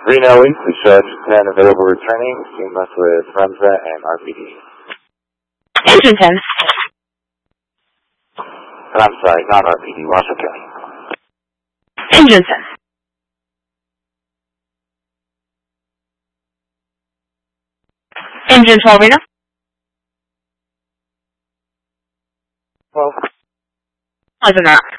Reno Weekly Show, 10 available returning, seamless with Remza and RPD. Engine 10. I'm sorry, not RPD, Washoe County. Engine 10. Engine 12, Reno. Well, Pleasant.